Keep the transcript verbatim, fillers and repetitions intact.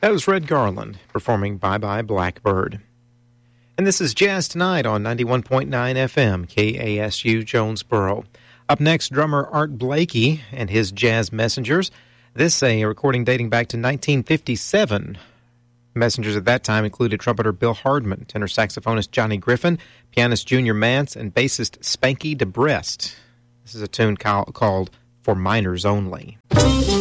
That was Red Garland performing Bye Bye Blackbird. And this is Jazz Tonight on ninety-one point nine F M, K A S U Jonesboro. Up next, drummer Art Blakey and his Jazz Messengers. This a recording dating back to nineteen fifty-seven. Messengers at that time included trumpeter Bill Hardman, tenor saxophonist Johnny Griffin, pianist Junior Mance, and bassist Spanky DeBrest. This is a tune called For Minors Only.